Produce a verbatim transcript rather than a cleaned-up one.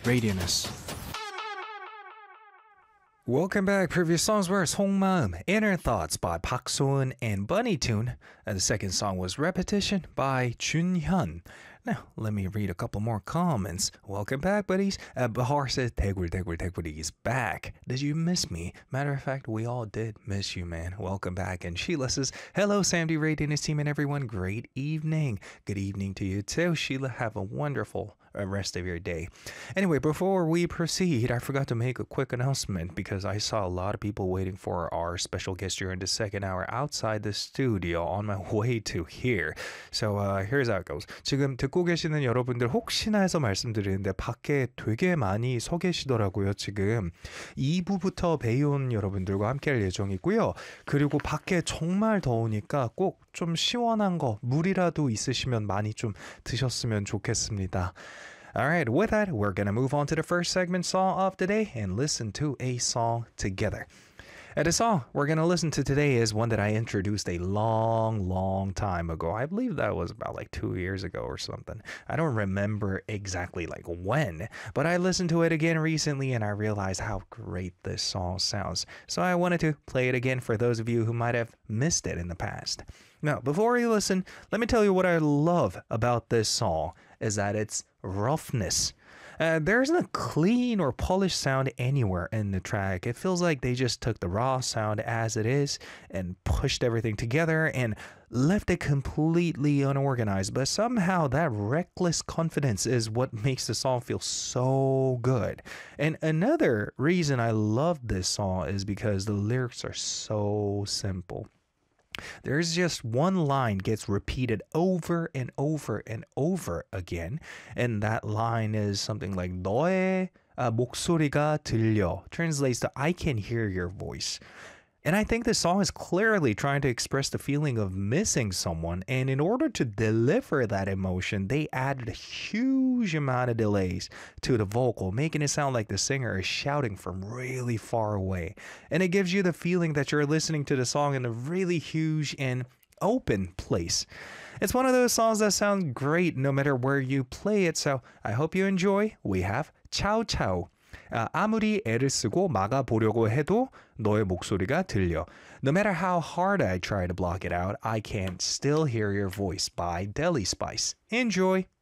Radianess. Welcome back. Previous songs were 속마음, Inner Thoughts by Park So-eun and Bunny Tune. And the second song was Repetition by Junhyun. Now, let me read a couple more comments. Welcome back, buddies. Uh, Bahar says, Tegwur, Tegwur, Tegwur is back. Did you miss me? Matter of fact, we all did miss you, man. Welcome back. And Sheila says, hello, Sam D. Radianess team and everyone. Great evening. Good evening to you too. Sheila, have a wonderful rest of your day. Anyway, before we proceed, I forgot to make a quick announcement because I saw a lot of people waiting for our special guest during the second hour outside the studio on my way to here. So uh, here's how it goes. 지금 듣고 계시는 여러분들 혹시나 해서 말씀드리는데 밖에 되게 많이 서 계시더라고요. 지금 이 부부터 베이온 여러분들과 함께 할 예정이고요. 그리고 밖에 정말 더우니까 꼭 좀 시원한 거 물이라도 있으시면 많이 좀 드셨으면 좋겠습니다. Alright, with that, we're gonna move on to the first segment song of the day and listen to a song together. And the song we're going to listen to today is one that I introduced a long, long time ago. I believe that was about like two years ago or something. I don't remember exactly like when, but I listened to it again recently and I realized how great this song sounds. So I wanted to play it again for those of you who might have missed it in the past. Now, before you listen, let me tell you what I love about this song is that it's roughness. Uh, there isn't a clean or polished sound anywhere in the track. It feels like they just took the raw sound as it is and pushed everything together and left it completely unorganized. But somehow that reckless confidence is what makes the song feel so good. And another reason I love this song is because the lyrics are so simple. There's just one line gets repeated over and over and over again. And that line is something like 너의 uh, 목소리가 들려. Translates to I can hear your voice. And I think this song is clearly trying to express the feeling of missing someone. And in order to deliver that emotion, they added a huge amount of delays to the vocal, making it sound like the singer is shouting from really far away. And it gives you the feeling that you're listening to the song in a really huge and open place. It's one of those songs that sound great no matter where you play it. So I hope you enjoy. We have Ciao Ciao. 아, 아무리 애를 쓰고 막아보려고 해도 너의 목소리가 들려. No matter how hard I try to block it out, I can still hear your voice by Deli Spice. Enjoy!